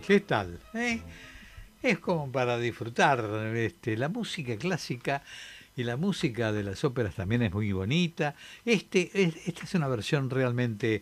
¿Qué tal? Es como para disfrutar. La música clásica y la música de las óperas también es muy bonita. Esta es una versión realmente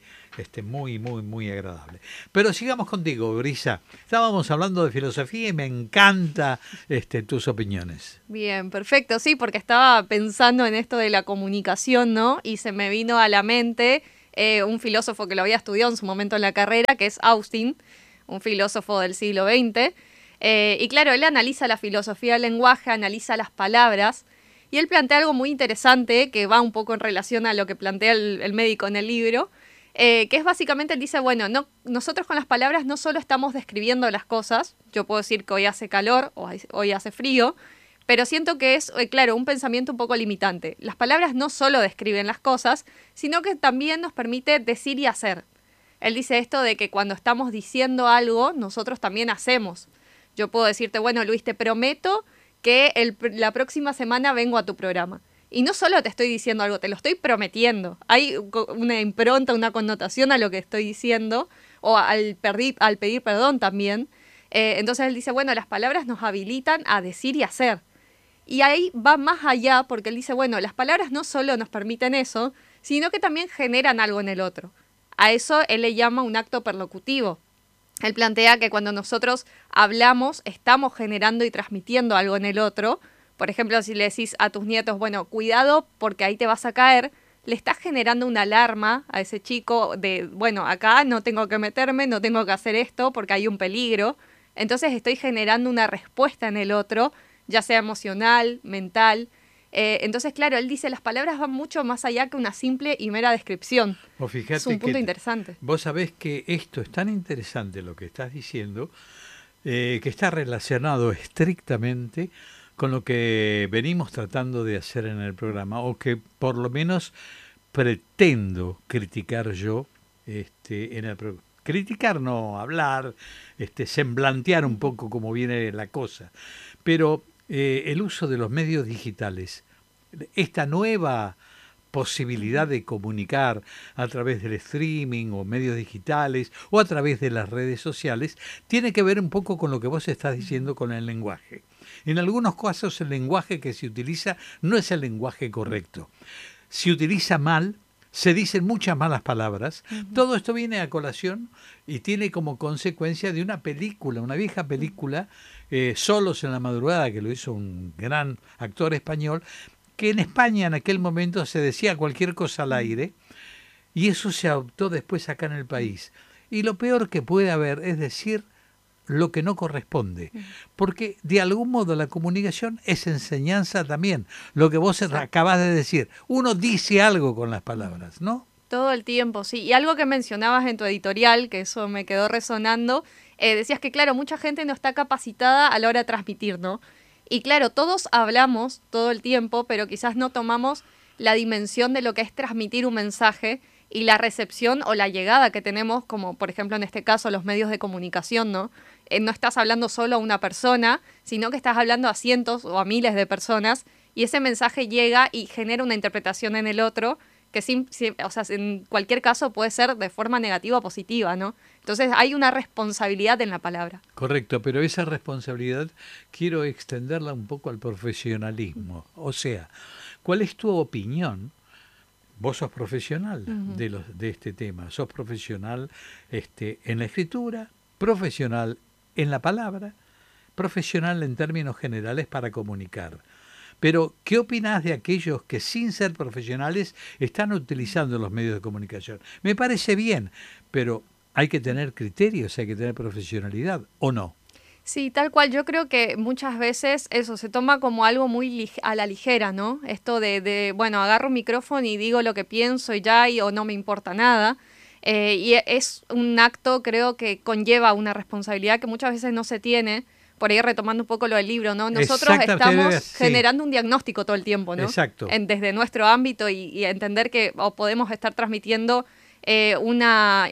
muy agradable. Pero sigamos contigo, Brisa. Estábamos hablando de filosofía y me encanta tus opiniones. Bien, perfecto, sí, porque estaba pensando en esto de la comunicación, ¿no? Y se me vino a la mente un filósofo que lo había estudiado en su momento en la carrera, que es Austin, un filósofo del siglo XX. Y claro, él analiza la filosofía del lenguaje, analiza las palabras, y él plantea algo muy interesante que va un poco en relación a lo que plantea el médico en el libro, que es básicamente, él dice, bueno, no, nosotros con las palabras no solo estamos describiendo las cosas, yo puedo decir que hoy hace calor o hoy hace frío, pero siento que es, claro, un pensamiento un poco limitante. Las palabras no solo describen las cosas, sino que también nos permite decir y hacer. Él dice esto de que cuando estamos diciendo algo, nosotros también hacemos. Yo puedo decirte, bueno, Luis, te prometo que la próxima semana vengo a tu programa. Y no solo te estoy diciendo algo, te lo estoy prometiendo. Hay una impronta, una connotación a lo que estoy diciendo, o al pedir perdón también. Entonces él dice, bueno, las palabras nos habilitan a decir y hacer. Y ahí va más allá, porque él dice, bueno, las palabras no solo nos permiten eso, sino que también generan algo en el otro. A eso él le llama un acto perlocutivo. Él plantea que cuando nosotros hablamos, estamos generando y transmitiendo algo en el otro. Por ejemplo, si le decís a tus nietos, bueno, cuidado porque ahí te vas a caer, le estás generando una alarma a ese chico de, bueno, acá no tengo que meterme, no tengo que hacer esto porque hay un peligro. Entonces estoy generando una respuesta en el otro, ya sea emocional, mental. Entonces, claro, él dice, las palabras van mucho más allá que una simple y mera descripción. O Es fíjate un punto que interesante. vos sabés que esto es tan interesante lo que estás diciendo, que está relacionado estrictamente con lo que venimos tratando de hacer en el programa, o que por lo menos pretendo criticar yo en el programa. Criticar, no hablar, semblantear un poco cómo viene la cosa. Pero el uso de los medios digitales, esta nueva posibilidad de comunicar a través del streaming o medios digitales o a través de las redes sociales, tiene que ver un poco con lo que vos estás diciendo con el lenguaje. En algunos casos el lenguaje que se utiliza no es el lenguaje correcto. Se utiliza mal, se dicen muchas malas palabras. Todo esto viene a colación y tiene como consecuencia de una película, una vieja película, Solos en la madrugada, que lo hizo un gran actor español, que en España en aquel momento se decía cualquier cosa al aire, y eso se adoptó después acá en el país. Y lo peor que puede haber es decir lo que no corresponde, porque de algún modo la comunicación es enseñanza también. Lo que vos acabas de decir, uno dice algo con las palabras, ¿no? Todo el tiempo, sí. Y algo que mencionabas en tu editorial, que eso me quedó resonando, decías que, claro, mucha gente no está capacitada a la hora de transmitir, ¿no? Y claro, todos hablamos todo el tiempo, pero quizás no tomamos la dimensión de lo que es transmitir un mensaje y la recepción o la llegada que tenemos, como por ejemplo en este caso los medios de comunicación, ¿no? No estás hablando solo a una persona, sino que estás hablando a cientos o a miles de personas y ese mensaje llega y genera una interpretación en el otro que o sea, en cualquier caso puede ser de forma negativa o positiva, ¿no? Entonces hay una responsabilidad en la palabra. Correcto, pero esa responsabilidad quiero extenderla un poco al profesionalismo. O sea, ¿cuál es tu opinión? Vos sos profesional de este tema, sos profesional en la escritura, profesional en la palabra, profesional en términos generales para comunicar. Pero, ¿qué opinás de aquellos que sin ser profesionales están utilizando los medios de comunicación? Me parece bien, pero hay que tener criterios, hay que tener profesionalidad, ¿o no? Sí, tal cual. Yo creo que muchas veces eso se toma como algo muy a la ligera, ¿no? Esto bueno, agarro un micrófono y digo lo que pienso y ya, o no me importa nada. Y es un acto, creo que conlleva una responsabilidad que muchas veces no se tiene. Por ahí retomando un poco lo del libro, ¿no? Nosotros estamos generando un diagnóstico todo el tiempo, ¿no? Exacto. Desde nuestro ámbito y entender que podemos estar transmitiendo una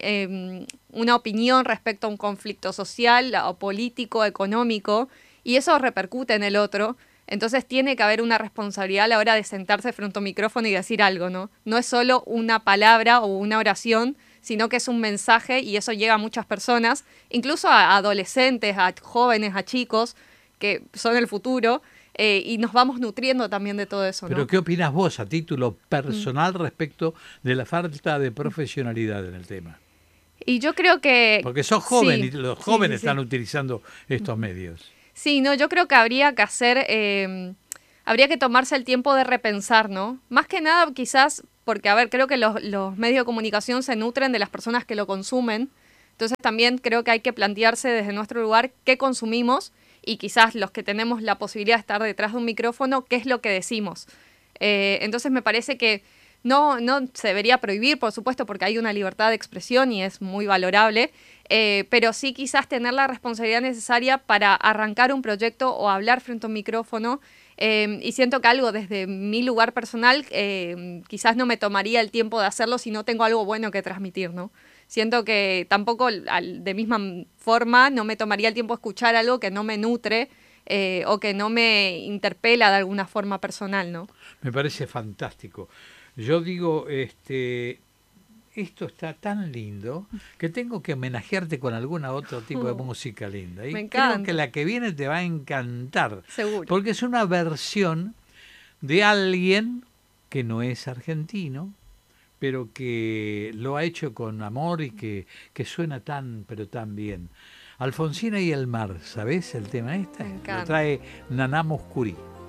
opinión respecto a un conflicto social o político, económico, y eso repercute en el otro. Entonces tiene que haber una responsabilidad a la hora de sentarse frente a un micrófono y decir algo, ¿no? No es solo una palabra o una oración, sino que es un mensaje y eso llega a muchas personas, incluso a adolescentes, a jóvenes, a chicos, que son el futuro, y nos vamos nutriendo también de todo eso, ¿no? Pero ¿qué opinas vos a título personal respecto de la falta de profesionalidad en el tema? Y yo creo que... Porque sos joven sí, y los jóvenes sí. están utilizando estos medios. Sí, no, yo creo que habría que hacer, habría que tomarse el tiempo de repensar, ¿no? Más que nada quizás, porque a ver, creo que los medios de comunicación se nutren de las personas que lo consumen, entonces también creo que hay que plantearse desde nuestro lugar qué consumimos y quizás los que tenemos la posibilidad de estar detrás de un micrófono, qué es lo que decimos. Entonces me parece que no se debería prohibir, por supuesto, porque hay una libertad de expresión y es muy valorable, pero sí quizás tener la responsabilidad necesaria para arrancar un proyecto o hablar frente a un micrófono. Y siento que algo desde mi lugar personal quizás no me tomaría el tiempo de hacerlo si no tengo algo bueno que transmitir, ¿no? Siento que tampoco de misma forma no me tomaría el tiempo de escuchar algo que no me nutre o que no me interpela de alguna forma personal, ¿no? Me parece fantástico. Yo digo, esto está tan lindo que tengo que homenajearte con alguna otro tipo de música linda. Y Me encanta. creo que la que viene te va a encantar. Seguro. Porque es una versión de alguien que no es argentino, pero que lo ha hecho con amor y que suena tan, pero tan bien. Alfonsina y el mar, ¿sabés el tema este? Me encanta. Lo trae Naná Mouskouri.